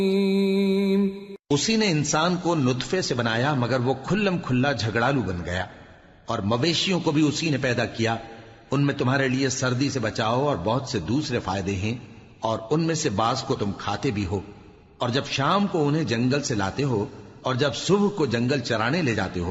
उसी ने इंसान को नुत्फे से बनाया, मगर वो खुल्लम खुल्ला झगड़ालू बन गया। और मवेशियों को भी उसी ने पैदा किया, उनमें तुम्हारे लिए सर्दी से बचाओ और बहुत से दूसरे फायदे हैं, और उनमें से बाज को तुम खाते भी हो। और जब शाम को उन्हें जंगल से लाते हो और जब सुबह को जंगल चराने ले जाते हो